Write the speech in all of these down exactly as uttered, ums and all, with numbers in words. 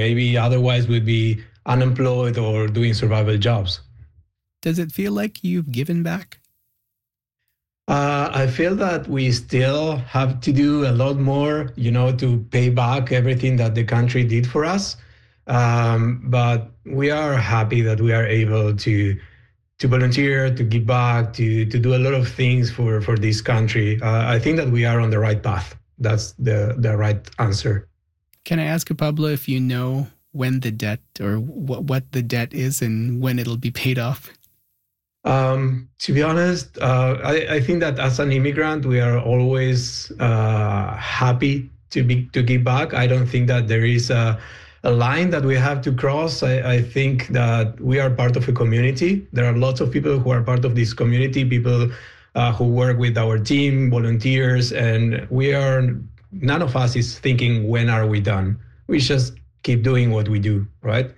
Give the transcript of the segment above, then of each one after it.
maybe otherwise would be unemployed or doing survival jobs. Does it feel like you've given back? Uh, I feel that we still have to do a lot more, you know, to pay back everything that the country did for us. Um, but we are happy that we are able to to volunteer, to give back, to to do a lot of things for for this country. Uh, I think that we are on the right path. That's the the right answer. Can I ask you, Pablo, if you know when the debt or what what the debt is and when it'll be paid off? Um, to be honest, uh, I, I think that as an immigrant, we are always uh, happy to be to give back. I don't think that there is a, a line that we have to cross. I, I think that we are part of a community. There are lots of people who are part of this community, people uh, who work with our team, volunteers, and we are, none of us is thinking, when are we done? We just keep doing what we do, right?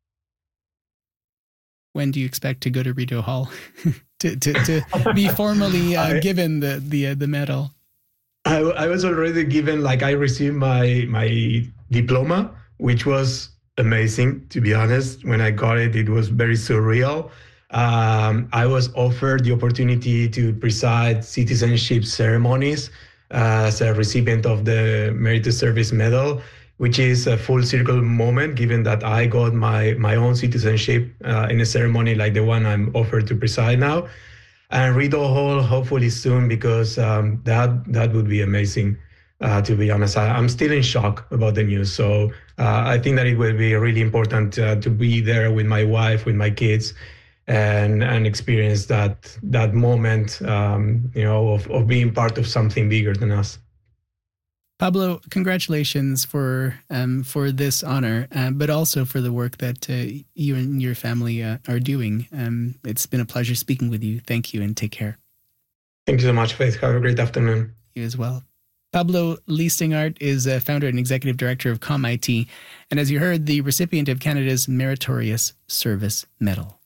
When do you expect to go to Rideau Hall to, to, to be formally uh, I, given the the, uh, the medal? I, I was already given, like I received my my diploma, which was amazing, to be honest. When I got it, it was very surreal. Um, I was offered the opportunity to preside citizenship ceremonies uh, as a recipient of the Meritorious Service Medal, which is a full circle moment, given that I got my, my own citizenship uh, in a ceremony like the one I'm offered to preside now. And Rideau Hall, hopefully soon, because um, that that would be amazing, uh, to be honest. I, I'm still in shock about the news. So uh, I think that it will be really important uh, to be there with my wife, with my kids, and and experience that that moment, um, you know, of, of being part of something bigger than us. Pablo, congratulations for um, for this honor, uh, but also for the work that uh, you and your family uh, are doing. Um, it's been a pleasure speaking with you. Thank you and take care. Thank you so much, Faith. Have a great afternoon. You as well. Pablo Liestingart is a founder and executive director of ComIT, and as you heard, the recipient of Canada's Meritorious Service Medal.